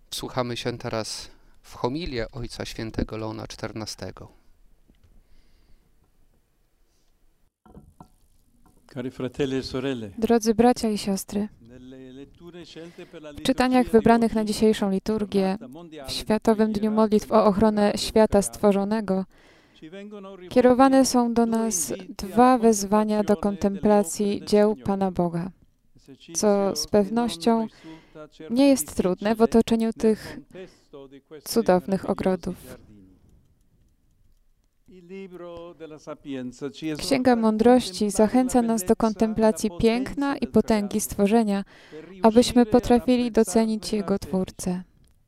Wsłuchamy się teraz w homilię Ojca Świętego Leona XIV. Drodzy bracia i siostry, w czytaniach wybranych na dzisiejszą liturgię, w Światowym Dniu Modlitw o ochronę świata stworzonego, kierowane są do nas dwa wezwania do kontemplacji dzieł Pana Boga, co z pewnością nie jest trudne w otoczeniu tych cudownych ogrodów. Księga Mądrości zachęca nas do kontemplacji piękna i potęgi stworzenia, abyśmy potrafili docenić Jego Twórcę.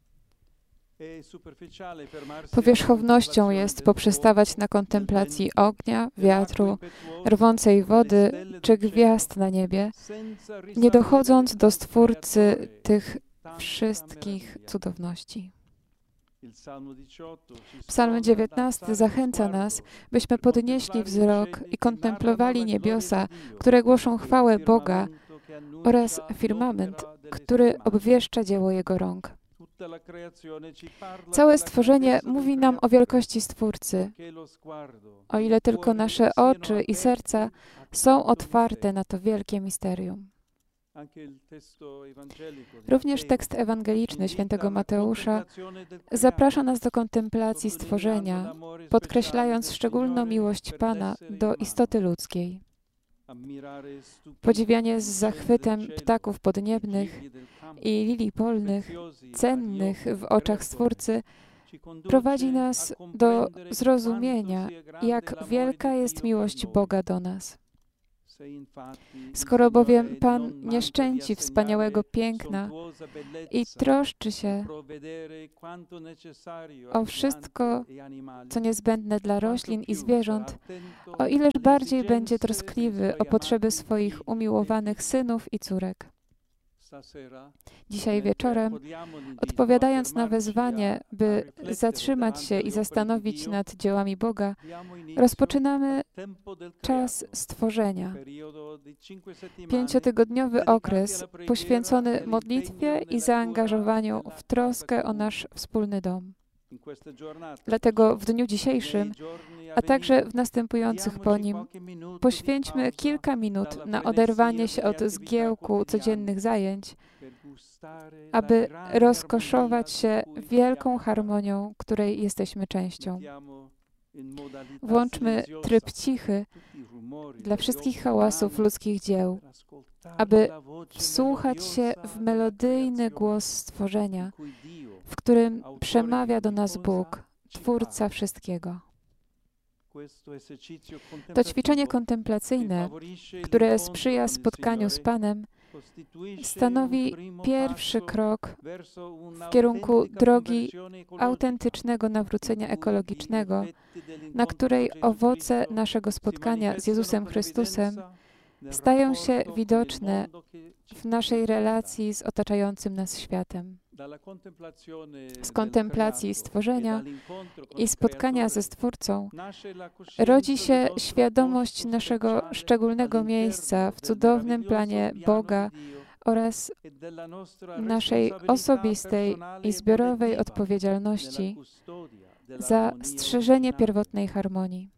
Powierzchownością jest poprzestawać na kontemplacji ognia, wiatru, rwącej wody czy gwiazd na niebie, nie dochodząc do Stwórcy tych wszystkich cudowności. Psalm 19 zachęca nas, byśmy podnieśli wzrok i kontemplowali niebiosa, które głoszą chwałę Boga, oraz firmament, który obwieszcza dzieło Jego rąk. Całe stworzenie mówi nam o wielkości Stwórcy, o ile tylko nasze oczy i serca są otwarte na to wielkie misterium. Również tekst ewangeliczny świętego Mateusza zaprasza nas do kontemplacji stworzenia, podkreślając szczególną miłość Pana do istoty ludzkiej. Podziwianie z zachwytem ptaków podniebnych i lilii polnych, cennych w oczach Stwórcy, prowadzi nas do zrozumienia, jak wielka jest miłość Boga do nas. Skoro bowiem Pan nie szczęci wspaniałego piękna i troszczy się o wszystko, co niezbędne dla roślin i zwierząt, o ileż bardziej będzie troskliwy o potrzeby swoich umiłowanych synów i córek. Dzisiaj wieczorem, odpowiadając na wezwanie, by zatrzymać się i zastanowić nad dziełami Boga, rozpoczynamy czas stworzenia. 5-tygodniowy okres poświęcony modlitwie i zaangażowaniu w troskę o nasz wspólny dom. Dlatego w dniu dzisiejszym, a także w następujących po nim, poświęćmy kilka minut na oderwanie się od zgiełku codziennych zajęć, aby rozkoszować się wielką harmonią, której jesteśmy częścią. Włączmy tryb cichy dla wszystkich hałasów ludzkich dzieł, aby wsłuchać się w melodyjny głos stworzenia, w którym przemawia do nas Bóg, Twórca wszystkiego. To ćwiczenie kontemplacyjne, które sprzyja spotkaniu z Panem, stanowi pierwszy krok w kierunku drogi autentycznego nawrócenia ekologicznego, na której owoce naszego spotkania z Jezusem Chrystusem stają się widoczne w naszej relacji z otaczającym nas światem. Z kontemplacji stworzenia i spotkania ze Stwórcą rodzi się świadomość naszego szczególnego miejsca w cudownym planie Boga oraz naszej osobistej i zbiorowej odpowiedzialności za strzeżenie pierwotnej harmonii.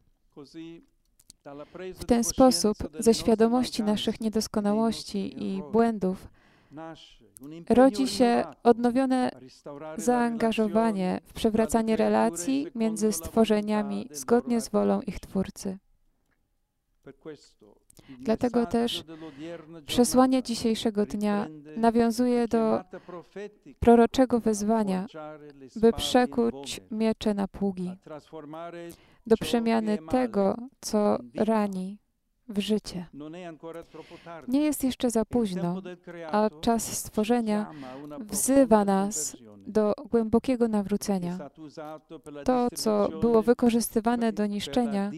W ten sposób, ze świadomości naszych niedoskonałości i błędów, rodzi się odnowione zaangażowanie w przywracanie relacji między stworzeniami zgodnie z wolą ich Twórcy. Dlatego też przesłanie dzisiejszego dnia nawiązuje do proroczego wezwania, by przekuć miecze na pługi, do przemiany tego, co rani, w życie. Nie jest jeszcze za późno, a czas stworzenia wzywa nas do głębokiego nawrócenia. To, co było wykorzystywane do niszczenia,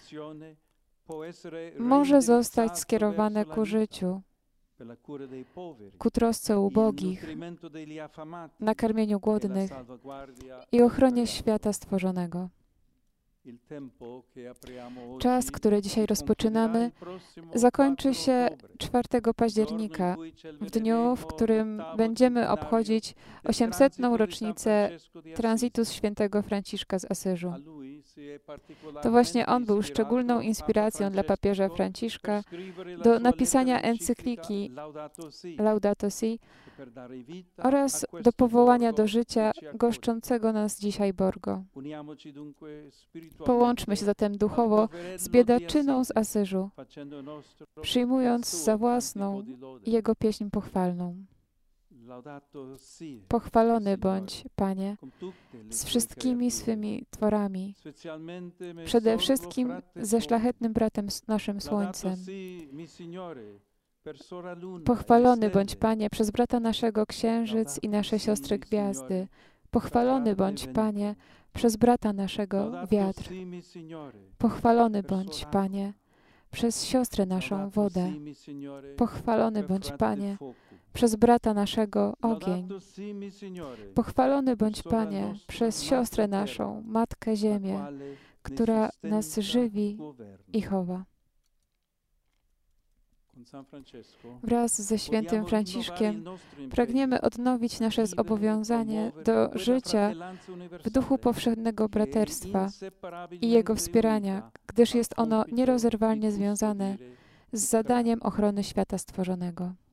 może zostać skierowane ku życiu, ku trosce ubogich, nakarmieniu głodnych i ochronie świata stworzonego. Czas, który dzisiaj rozpoczynamy, zakończy się 4 października, w dniu, w którym będziemy obchodzić 800. rocznicę tranzytu świętego Franciszka z Asyżu. To właśnie on był szczególną inspiracją dla papieża Franciszka do napisania encykliki Laudato Si oraz do powołania do życia goszczącego nas dzisiaj Borgo. Połączmy się zatem duchowo z biedaczyną z Asyżu, przyjmując za własną Jego pieśń pochwalną. Pochwalony bądź, Panie, z wszystkimi swymi tworami, przede wszystkim ze szlachetnym bratem naszym Słońcem. Pochwalony bądź, Panie, przez brata naszego Księżyc i nasze siostry Gwiazdy. Pochwalony bądź, Panie, przez brata naszego Wiatr. Pochwalony bądź, Panie, przez siostrę naszą Wodę. Pochwalony bądź, Panie, przez brata naszego Ogień. Pochwalony bądź, Panie, przez siostrę naszą, Matkę Ziemię, która nas żywi i chowa. Wraz ze świętym Franciszkiem pragniemy odnowić nasze zobowiązanie do życia w duchu powszechnego braterstwa i jego wspierania, gdyż jest ono nierozerwalnie związane z zadaniem ochrony świata stworzonego.